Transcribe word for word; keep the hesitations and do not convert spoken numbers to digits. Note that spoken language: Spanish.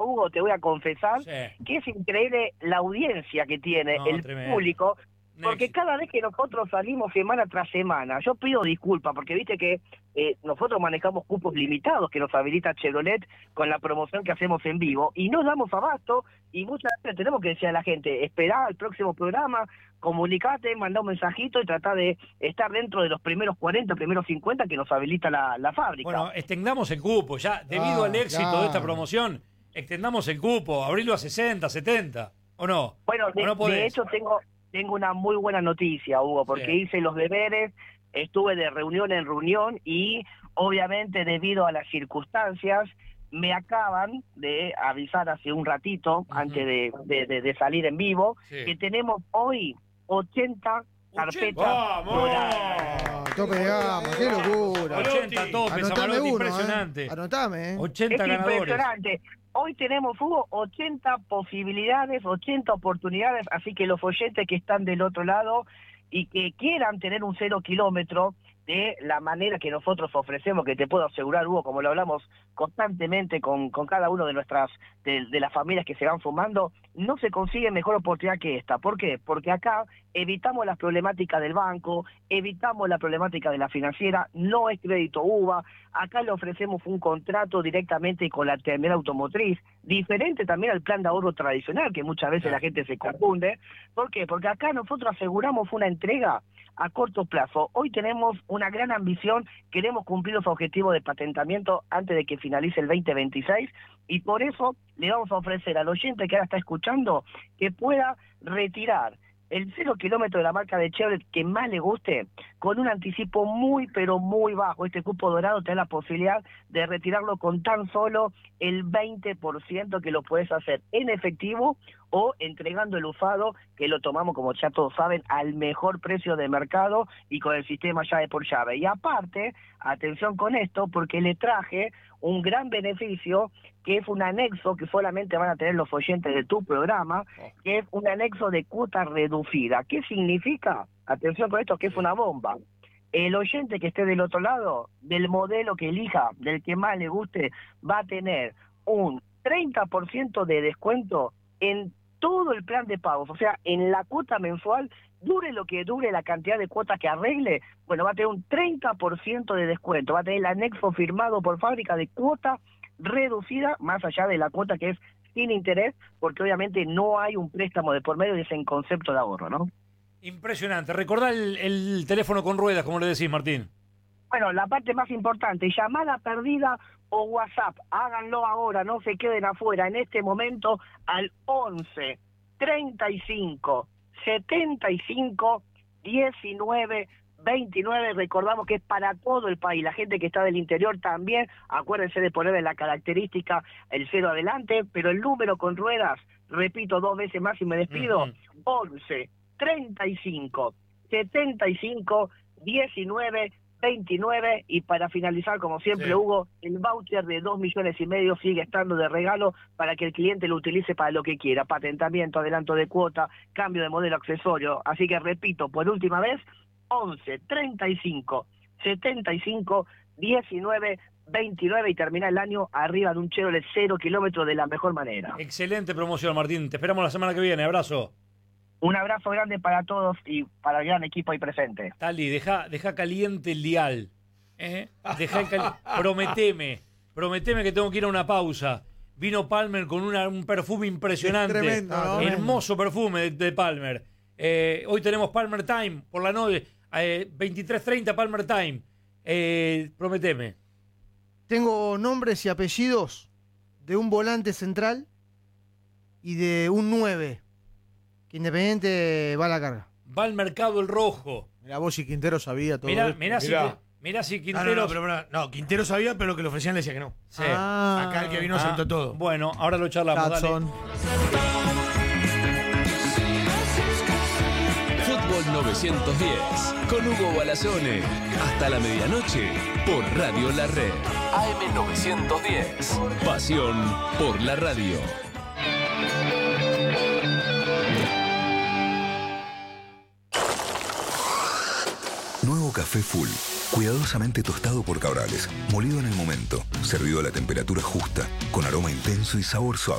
Hugo, te voy a confesar Sí. que es increíble la audiencia que tiene No, el tremendo. público, Un porque éxito. cada vez que nosotros salimos semana tras semana, yo pido disculpas, porque viste que eh, nosotros manejamos cupos limitados que nos habilita Chevrolet con la promoción que hacemos en vivo, y no damos abasto, y muchas veces tenemos que decir a la gente, esperá al próximo programa, comunicate, mandá un mensajito y tratá de estar dentro de los primeros cuarenta, primeros cincuenta que nos habilita la, la fábrica. Bueno, extendamos el cupo, ya, debido Ah, al éxito claro. de esta promoción, extendamos el cupo, abrirlo a sesenta, setenta, ¿o no? Bueno, ¿O de, no podés? de hecho tengo tengo una muy buena noticia, Hugo, porque Sí. hice los deberes, estuve de reunión en reunión y obviamente debido a las circunstancias me acaban de avisar hace un ratito, Ujú. antes de, de, de- de salir en vivo, Sí. que tenemos hoy ochenta carpetas ¡Vamos! doradas. Ah, tope de gama, qué locura. ochenta topes, Anotame Zamalotti, uno, impresionante. ¿eh? Anotame, ¿eh? ochenta Es ganadores. impresionante. Hoy tenemos, Hugo, ochenta posibilidades, ochenta oportunidades, así que los oyentes que están del otro lado y que quieran tener un cero kilómetro de la manera que nosotros ofrecemos, que te puedo asegurar, Hugo, como lo hablamos constantemente con, con cada uno de nuestras, de, de las familias que se van fumando, no se consigue mejor oportunidad que esta. ¿Por qué? Porque acá evitamos las problemáticas del banco, evitamos la problemática de la financiera, no es crédito U V A, acá le ofrecemos un contrato directamente con la terminal automotriz, diferente también al plan de ahorro tradicional, que muchas veces la gente se confunde. ¿Por qué? Porque acá nosotros aseguramos una entrega a corto plazo. Hoy tenemos una gran ambición, queremos cumplir los objetivos de patentamiento antes de que finalice el veinte veintiséis, y por eso le vamos a ofrecer al oyente que ahora está escuchando que pueda retirar el cero kilómetro de la marca de Chevrolet que más le guste, con un anticipo muy pero muy bajo. Este cupo dorado te da la posibilidad de retirarlo con tan solo el veinte por ciento, que lo puedes hacer en efectivo o entregando el usado, que lo tomamos, como ya todos saben, al mejor precio de mercado y con el sistema llave por llave. Y aparte, atención con esto, porque le traje un gran beneficio, que es un anexo que solamente van a tener los oyentes de tu programa, que es un anexo de cuota reducida. ¿Qué significa? Atención con esto, que es una bomba. El oyente que esté del otro lado, del modelo que elija, del que más le guste, va a tener un treinta por ciento de descuento en todo el plan de pagos, o sea, en la cuota mensual, dure lo que dure la cantidad de cuotas que arregle, bueno, va a tener un treinta por ciento de descuento, va a tener el anexo firmado por fábrica de cuota reducida, más allá de la cuota que es sin interés, porque obviamente no hay un préstamo de por medio y es en concepto de ahorro, ¿no? Impresionante. Recordá el, el teléfono con ruedas, como le decís, Martín. Bueno, la parte más importante, llamada perdida o WhatsApp, háganlo ahora, no se queden afuera, en este momento al once, treinta y cinco, setenta y cinco, diecinueve, veintinueve, recordamos que es para todo el país, la gente que está del interior también, acuérdense de ponerle la característica, el cero adelante, pero el número con ruedas, repito dos veces más y me despido, Uh-huh. once, treinta y cinco, setenta y cinco, diecinueve, veintinueve, y para finalizar, como siempre, Sí. Hugo, el voucher de dos millones y medio sigue estando de regalo para que el cliente lo utilice para lo que quiera, patentamiento, adelanto de cuota, cambio de modelo accesorio. Así que repito, por última vez, once, treinta y cinco, setenta y cinco, diecinueve, veintinueve, y termina el año arriba de un Chevrolet cero kilómetros de la mejor manera. Excelente promoción, Martín. Te esperamos la semana que viene. Abrazo. Un abrazo grande para todos y para el gran equipo ahí presente. Tali, deja, deja caliente el dial. ¿Eh? Deja el cali- prometeme, prometeme que tengo que ir a una pausa. Vino Palmer con una- un perfume impresionante. Es tremendo, ¿no? Hermoso perfume de, de Palmer. Eh, hoy tenemos Palmer Time por la noche. Eh, veintitrés treinta Palmer Time. Eh, prometeme. Tengo nombres y apellidos de un volante central y de un nueve, que Independiente va a la carga. Va al mercado el rojo. Mirá, vos y Quintero sabía todo Mirá, esto. mirá, si, Mirá. te- mirá si No, Quinteros... no, no, pero, pero, no, Quintero sabía, pero lo que le ofrecían le decía que no. Sí. Ah, Acá el que vino Ah, aceptó todo. Bueno, ahora lo charlamos. Dale. Hudson. Fútbol novecientos diez con Hugo Balazone. Hasta la medianoche por Radio La Red. A M novecientos diez. Pasión por la radio. Nuevo café Full, cuidadosamente tostado por Cabrales, molido en el momento, servido a la temperatura justa, con aroma intenso y sabor suave.